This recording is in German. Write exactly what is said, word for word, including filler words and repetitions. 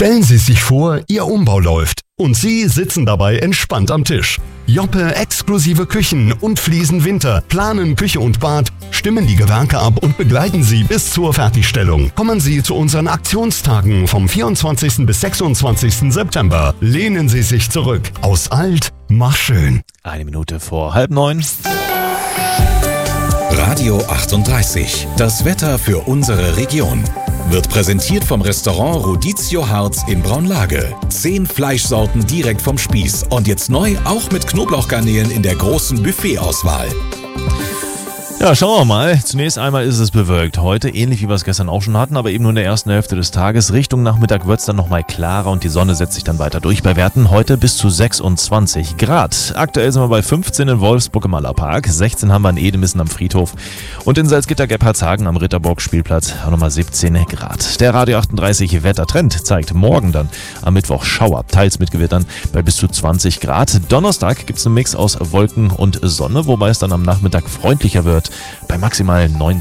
Stellen Sie sich vor, Ihr Umbau läuft und Sie sitzen dabei entspannt am Tisch. Joppe exklusive Küchen und Fliesen Winter planen Küche und Bad, stimmen die Gewerke ab und begleiten Sie bis zur Fertigstellung. Kommen Sie zu unseren Aktionstagen vom vierundzwanzigsten bis sechsundzwanzigsten September. Lehnen Sie sich zurück. Aus alt, mach schön. Eine Minute vor halb neun. Radio achtunddreißig. Das Wetter für unsere Region. Wird präsentiert vom Restaurant Rodizio Harz in Braunlage. Zehn Fleischsorten direkt vom Spieß. Und jetzt neu auch mit Knoblauchgarnelen in der großen Buffetauswahl. Ja, schauen wir mal. Zunächst einmal ist es bewölkt. Heute, ähnlich wie wir es gestern auch schon hatten, aber eben nur in der ersten Hälfte des Tages. Richtung Nachmittag wird es dann nochmal klarer und die Sonne setzt sich dann weiter durch. Bei Werten heute bis zu sechsundzwanzig Grad. Aktuell sind wir bei fünfzehn in Wolfsburg im Allerpark, sechzehn haben wir in Edemissen am Friedhof und in Salzgitter-Gebhardshagen am Ritterburg-Spielplatz auch nochmal siebzehn Grad. Der Radio achtunddreißig Wettertrend zeigt morgen dann am Mittwoch Schauer, teils mit Gewittern bei bis zu zwanzig Grad. Donnerstag gibt es einen Mix aus Wolken und Sonne, wobei es dann am Nachmittag freundlicher wird bei maximal neunzehn